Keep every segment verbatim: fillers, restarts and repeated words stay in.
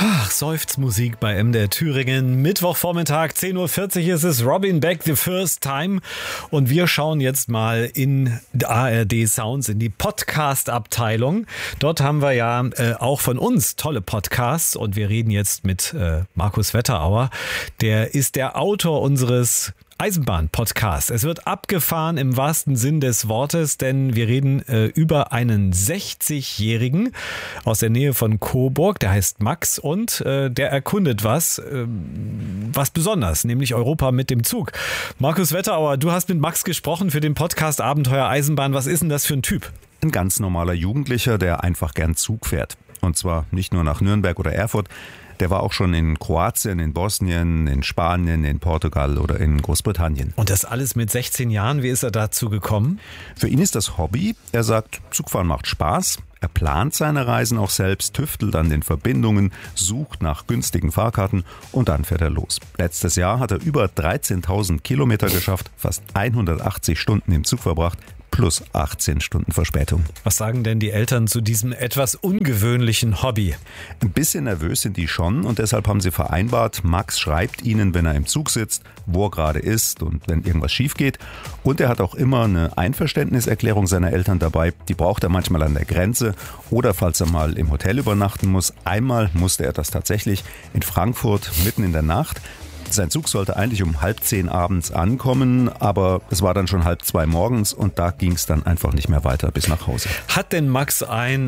Ach, Seufzmusik bei M D R Thüringen. Mittwochvormittag, zehn Uhr vierzig ist es. Robin Beck, The First Time. Und wir schauen jetzt mal in A R D Sounds, in die Podcast-Abteilung. Dort haben wir ja äh, auch von uns tolle Podcasts. Und wir reden jetzt mit äh, Markus Wetterauer. Der ist der Autor unseres Eisenbahn-Podcast. Es wird abgefahren im wahrsten Sinn des Wortes, denn wir reden äh, über einen sechzigjährigen aus der Nähe von Coburg, der heißt Max und äh, der erkundet was, äh, was besonders, nämlich Europa mit dem Zug. Markus Wetterauer, du hast mit Max gesprochen für den Podcast Abenteuer Eisenbahn. Was ist denn das für ein Typ? Ein ganz normaler Jugendlicher, der einfach gern Zug fährt. Und zwar nicht nur nach Nürnberg oder Erfurt. Der war auch schon in Kroatien, in Bosnien, in Spanien, in Portugal oder in Großbritannien. Und das alles mit sechzehn Jahren. Wie ist er dazu gekommen? Für ihn ist das Hobby. Er sagt, Zugfahren macht Spaß. Er plant seine Reisen auch selbst, tüftelt an den Verbindungen, sucht nach günstigen Fahrkarten und dann fährt er los. Letztes Jahr hat er über dreizehntausend Kilometer geschafft, fast hundertachtzig Stunden im Zug verbracht, plus achtzehn Stunden Verspätung. Was sagen denn die Eltern zu diesem etwas ungewöhnlichen Hobby? Ein bisschen nervös sind die schon und deshalb haben sie vereinbart, Max schreibt ihnen, wenn er im Zug sitzt, wo er gerade ist und wenn irgendwas schief geht. Und er hat auch immer eine Einverständniserklärung seiner Eltern dabei. Die braucht er manchmal an der Grenze oder falls er mal im Hotel übernachten muss. Einmal musste er das tatsächlich in Frankfurt mitten in der Nacht. Sein Zug sollte eigentlich um halb zehn abends ankommen, aber es war dann schon halb zwei morgens und da ging es dann einfach nicht mehr weiter bis nach Hause. Hat denn Max ein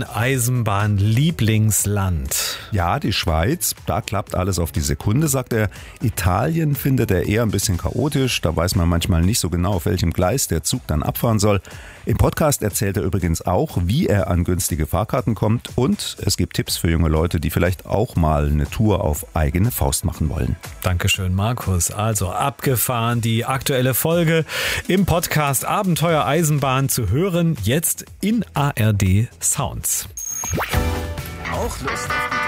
Eisenbahn-Lieblingsland? Ja, die Schweiz. Da klappt alles auf die Sekunde, sagt er. Italien findet er eher ein bisschen chaotisch. Da weiß man manchmal nicht so genau, auf welchem Gleis der Zug dann abfahren soll. Im Podcast erzählt er übrigens auch, wie er an günstige Fahrkarten kommt und es gibt Tipps für junge Leute, die vielleicht auch mal eine Tour auf eigene Faust machen wollen. Dankeschön, Markus. Also abgefahren, die aktuelle Folge im Podcast Abenteuer Eisenbahn zu hören, jetzt in A R D Sounds. Auch Lust auf die